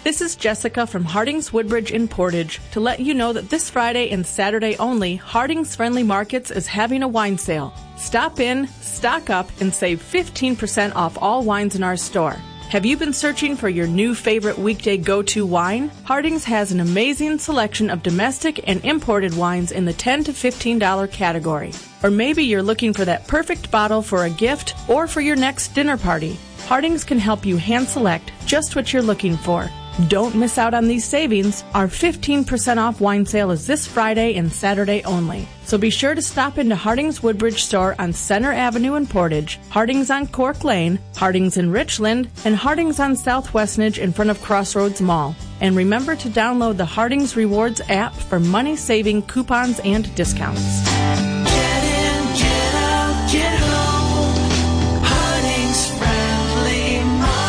This is Jessica from Harding's Woodbridge in Portage to let you know that this Friday and Saturday only, Harding's Friendly Markets is having a wine sale. Stop in, stock up, and save 15% off all wines in our store. Have you been searching for your new favorite weekday go-to wine? Harding's has an amazing selection of domestic and imported wines in the $10 to $15 category. Or maybe you're looking for that perfect bottle for a gift or for your next dinner party. Harding's can help you hand select just what you're looking for. Don't miss out on these savings. Our 15% off wine sale is this Friday and Saturday only. So be sure to stop into Harding's Woodbridge store on Center Avenue in Portage, Harding's on Cork Lane, Harding's in Richland, and Harding's on South Westnedge in front of Crossroads Mall. And remember to download the Harding's Rewards app for money-saving coupons and discounts. Get in, get out, get home. Harding's Friendly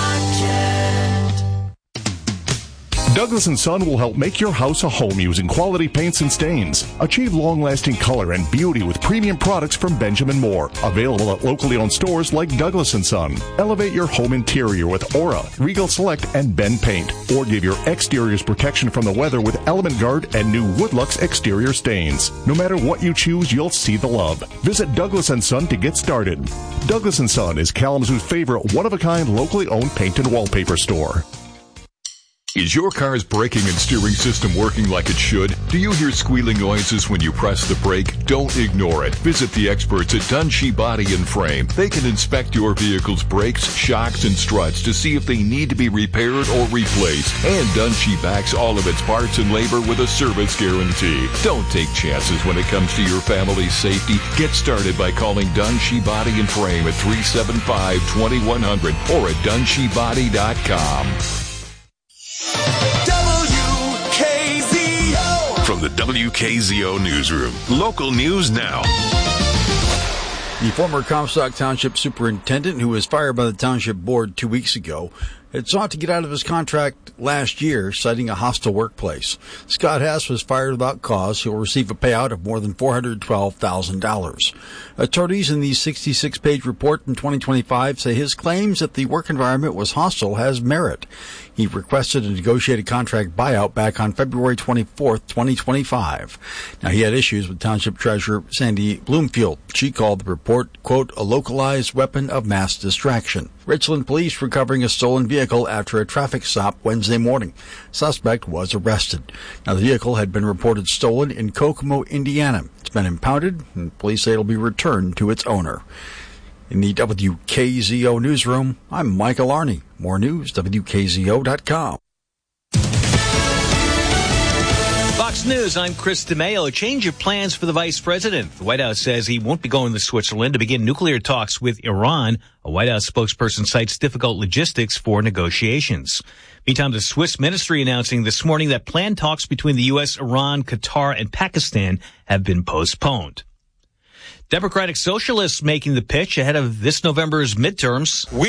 Market. Douglas & Son will help make your house a home using quality paints and stains. Achieve long-lasting color and beauty with premium products from Benjamin Moore. Available at locally owned stores like Douglas & Son. Elevate your home interior with Aura, Regal Select, and Ben Paint. Or give your exteriors protection from the weather with Element Guard and new Woodlux exterior stains. No matter what you choose, you'll see the love. Visit Douglas & Son to get started. Douglas & Son is Kalamazoo's favorite one-of-a-kind locally owned paint and wallpaper store. Is your car's braking and steering system working like it should? Do you hear squealing noises when you press the brake? Don't ignore it. Visit the experts at Dunshee Body and Frame. They can inspect your vehicle's brakes, shocks, and struts to see if they need to be repaired or replaced. And Dunshee backs all of its parts and labor with a service guarantee. Don't take chances when it comes to your family's safety. Get started by calling Dunshee Body and Frame at 375-2100 or at DunsheeBody.com. WKZO! From the WKZO Newsroom. Local news now. The former Comstock Township superintendent, who was fired by the township board 2 weeks ago, had sought to get out of his contract last year, citing a hostile workplace. Scott Hess was fired without cause. He'll receive a payout of more than $412,000. Attorneys in the 66-page report from 2025 say his claims that the work environment was hostile has merit. He requested a negotiated contract buyout back on February 24th, 2025. Now, he had issues with Township Treasurer Sandy Bloomfield. She called the report, quote, a localized weapon of mass distraction. Richland police recovering a stolen vehicle after a traffic stop Wednesday morning. Suspect was arrested. Now, the vehicle had been reported stolen in Kokomo, Indiana. It's been impounded, and police say it'll be returned to its owner. In the WKZO newsroom, I'm Michael Arney. More news, WKZO.com. Fox News, I'm Chris DeMaio. A change of plans for the vice president. The White House says he won't be going to Switzerland to begin nuclear talks with Iran. A White House spokesperson cites difficult logistics for negotiations. Meantime, the Swiss ministry announcing this morning that planned talks between the U.S., Iran, Qatar, and Pakistan have been postponed. Democratic Socialists making the pitch ahead of this November's midterms.